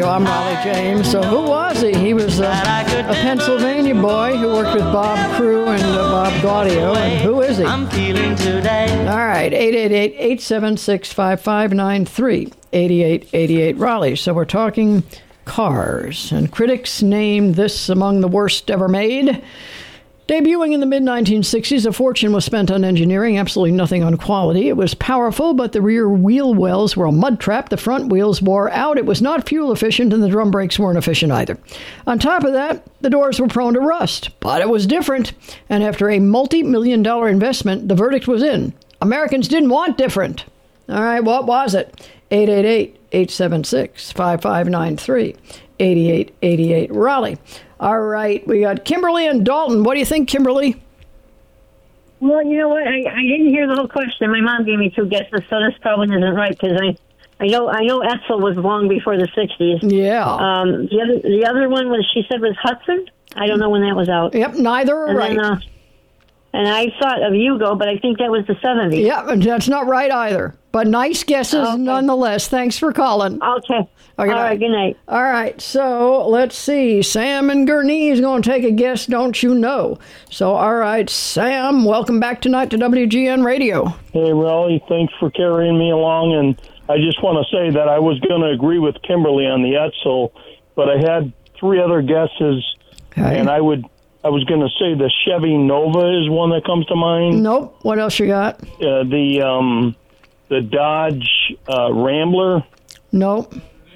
Radio. I'm Raleigh James. So who was he? He was a Pennsylvania boy who worked with Bob Crew and Bob Gaudio. And who is he? I'm feeling today. All right, 888-876-5593, 8888 Raleigh. So we're talking cars, and critics named this among the worst ever made. Debuting in the mid-1960s, a fortune was spent on engineering, absolutely nothing on quality. It was powerful, but the rear wheel wells were a mud trap. The front wheels wore out. It was not fuel efficient, and the drum brakes weren't efficient either. On top of that, the doors were prone to rust. But it was different, and after a multi-million-dollar investment, the verdict was in. Americans didn't want different. All right, what was it? 888-876-5593, 8888 Raleigh. All right, we got Kimberly and Dalton. What do you think, Kimberly? Well, you know what? I didn't hear the whole question. My mom gave me two guesses, so this probably isn't right because I know Etzel was long before the 60s. Yeah. The other one was she said was Hudson. I don't know when that was out. Yep, neither are right. And I thought of Yugo, but I think that was the 70s. Yeah, that's not right either. But nice guesses nonetheless. Thanks for calling. Okay. All right, good night. All right, so let's see. Sam and Gurnee is going to take a guess, don't you know? So, all right, Sam, welcome back tonight to WGN Radio. Hey, Raleigh, thanks for carrying me along. And I just want to say that I was going to agree with Kimberly on the Etzel, but I had three other guesses, and I was going to say the Chevy Nova is one that comes to mind. Nope. What else you got? The Dodge Rambler. Nope.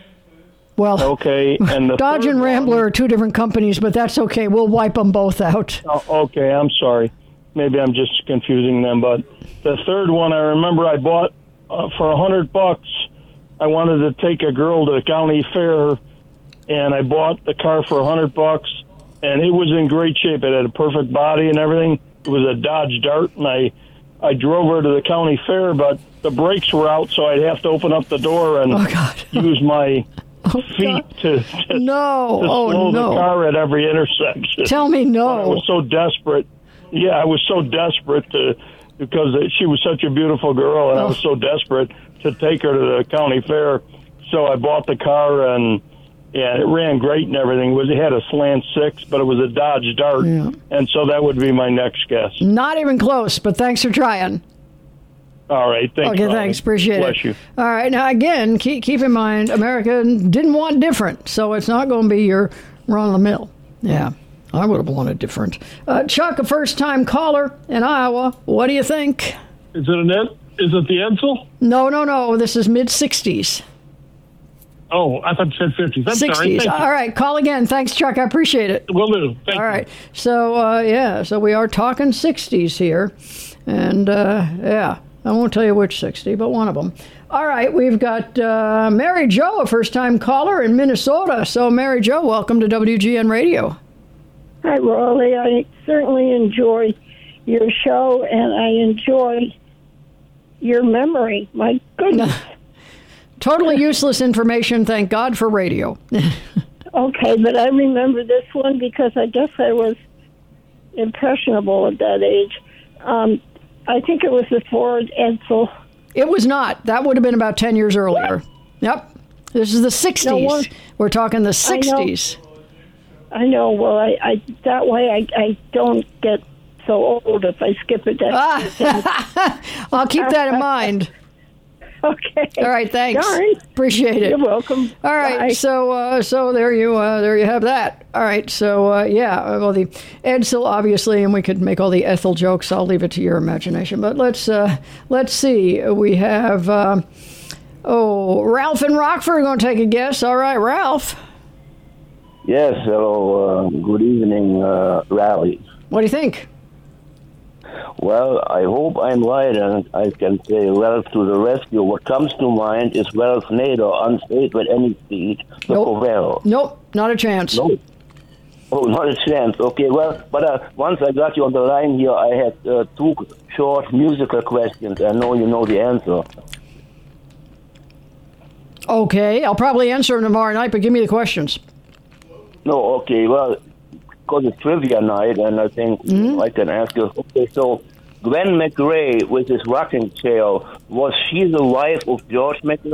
Well, okay, and the Dodge and Rambler are two different companies, but that's okay. We'll wipe them both out. Oh, okay, I'm sorry. Maybe I'm just confusing them. But the third one, I remember I bought for $100. I wanted to take a girl to the county fair, and I bought the car for $100, and it was in great shape. It had a perfect body and everything. It was a Dodge Dart, and I drove her to the county fair, but the brakes were out, so I'd have to open up the door and use my feet to slow the car at every intersection. Tell me no. But I was so desperate. Yeah, I was so desperate because she was such a beautiful girl, and I was so desperate to take her to the county fair. So I bought the car, and it ran great and everything. It had a slant six, but it was a Dodge Dart, and so that would be my next guess. Not even close, but thanks for trying. All right, thanks. Okay, thanks. Appreciate Bless you. All right, now again, keep in mind, America didn't want different, so it's not going to be your run-of-the-mill. Yeah, I would have wanted different. Chuck, a first-time caller in Iowa. What do you think? Is it the Edsel? No. This is mid-60s. Oh, I thought you said 50s. I'm 60s. sorry. All right, call again. Thanks, Chuck. I appreciate it. Will do. Thank you. All right. So, so we are talking 60s here. And, I won't tell you which 60, but one of them. All right, we've got Mary Jo, a first-time caller in Minnesota. So, Mary Jo, welcome to WGN Radio. Hi, Raleigh. I certainly enjoy your show, and I enjoy your memory. My goodness. Totally useless information. Thank God for radio. Okay, but I remember this one because I guess I was impressionable at that age. I think it was the Ford Edsel. It was not. That would have been about 10 years earlier. Yep. This is the 60s. We're talking the 60s. I know. Well, I that way I don't get so old if I skip a decade. I'll keep that in mind. Okay. All right. Thanks. Darn. Appreciate it. You're welcome. All right. Bye. So there you have that. All right. So well, the Edsel obviously, and we could make all the Ethel jokes. I'll leave it to your imagination. But let's see. We have Ralph and Rockford are going to take a guess. All right, Ralph. Yes. Hello. Good evening, Raleigh. What do you think? Well, I hope I'm right, and I can say Ralph to the rescue. What comes to mind is Ralph Nader, unsafe at any speed, the Covero. Nope, not a chance. Nope. Oh, not a chance. Okay, well, but once I got you on the line here, I had two short musical questions. I know you know the answer. Okay, I'll probably answer them tomorrow night, but give me the questions. No, okay, well, because it's trivia night, and I think I can ask you. Okay, so Gwen McRae with his rocking chair, was she the wife of George McRae?